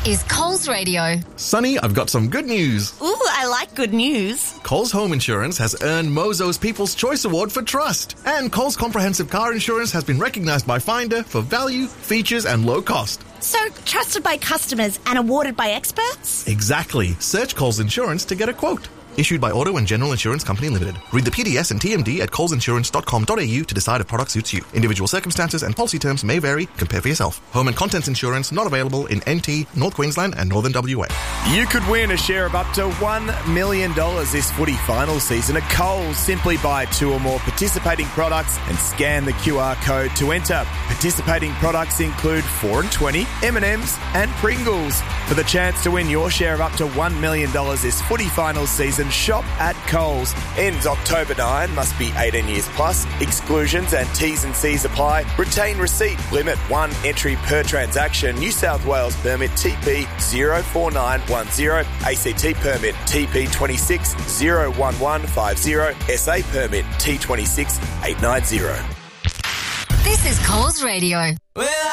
is Coles Radio. Sonny, I've got some good news. Ooh, I like good news. Coles Home Insurance has earned Mozo's People's Choice Award for trust. And Coles Comprehensive Car Insurance has been recognised by Finder for value, features and low cost. So, trusted by customers and awarded by experts? Exactly. Search Coles Insurance to get a quote. Issued by Auto and General Insurance Company Limited. Read the PDS and TMD at colesinsurance.com.au to decide if product suits you. Individual circumstances and policy terms may vary. Compare for yourself. Home and contents insurance not available in NT, North Queensland and Northern WA. You could win a share of up to $1 million this footy final season at Coles. Simply buy 2 or more participating products and scan the QR code to enter. Participating products include 4 and 20, M&Ms and Pringles. For the chance to win your share of up to $1 million this footy final season, shop at Coles. Ends October 9. Must be 18 years plus. Exclusions and T's and C's apply. Retain receipt. Limit 1 entry per transaction. New South Wales permit TP 04910. ACT permit TP 26 01150. SA permit T26 890. This is Coles Radio.